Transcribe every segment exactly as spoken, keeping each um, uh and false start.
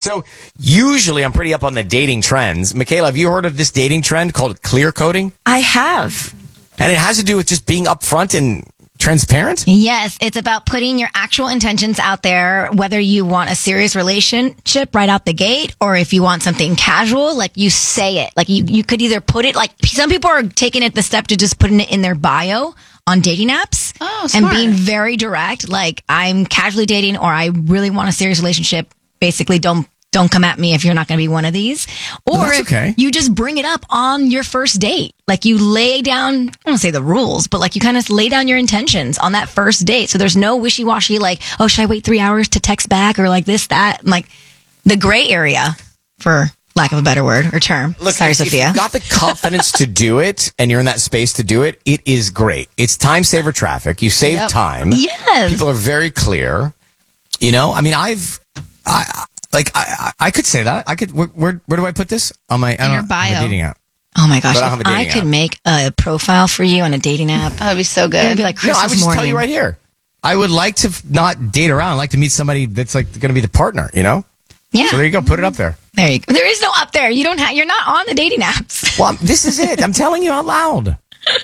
So usually I'm pretty up on the dating trends. Michaela, have you heard of this dating trend called clear coding? I have. And it has to do with just being upfront and transparent? Yes, it's about putting your actual intentions out there, whether you want a serious relationship right out the gate or if you want something casual, like you say it. Like you, you could either put it, like some people are taking it the step to just putting it in their bio on dating apps oh, and being very direct. Like I'm casually dating or I really want a serious relationship. Basically, don't don't come at me if you're not going to be one of these. Or well, okay. you just bring it up on your first date. Like you lay down, I don't want to say the rules, but like you kind of lay down your intentions on that first date. So there's no wishy-washy like, oh, should I wait three hours to text back or like this, that? And like the gray area, for lack of a better word or term. Look, Sorry, if Sophia. you've got the confidence to do it and you're in that space to do it, it is great. It's time saver traffic. You save Yep. time. Yes. People are very clear. You know, I mean, I've... I, Like, I, I could say that. I could. Where, where, where do I put this on my? I don't your know, bio. my dating app. Oh my gosh! But I don't If have a I dating could app. make a profile for you on a dating app. That would be so It would good. be like No, Christmas I would just morning. tell you right here. I would like to f- not date around. I'd like to meet somebody that's like going to be the partner. You know. Yeah. So there you go. Put it up there. There you go. There is no up there. You don't have. You're not on the dating apps. Well, I'm- this is it. I'm telling you out loud.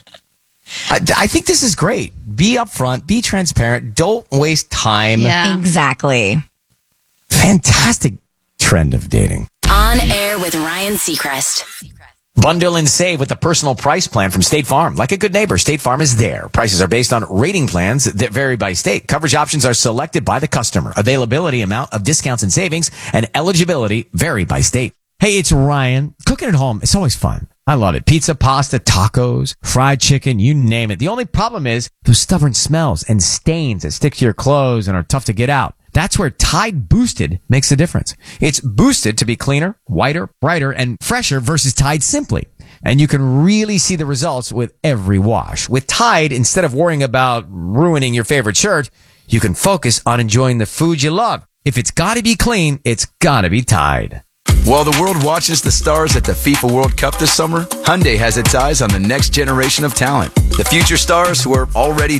I, I think this is great. Be upfront. Be transparent. Don't waste time. Yeah. Exactly. Fantastic trend of dating. On Air with Ryan Seacrest. Bundle and save with the personal price plan from State Farm. Like a good neighbor, State Farm is there. Prices are based on rating plans that vary by state. Coverage options are selected by the customer. Availability, amount of discounts and savings, and eligibility vary by state. Hey, it's Ryan. Cooking at home, it's always fun. I love it. Pizza, pasta, tacos, fried chicken, you name it. The only problem is those stubborn smells and stains that stick to your clothes and are tough to get out. That's where Tide Boosted makes a difference. It's boosted to be cleaner, whiter, brighter, and fresher versus Tide Simply. And you can really see the results with every wash. With Tide, instead of worrying about ruining your favorite shirt, you can focus on enjoying the food you love. If it's gotta be clean, it's gotta be Tide. While the world watches the stars at the FIFA World Cup this summer, Hyundai has its eyes on the next generation of talent. The future stars who are already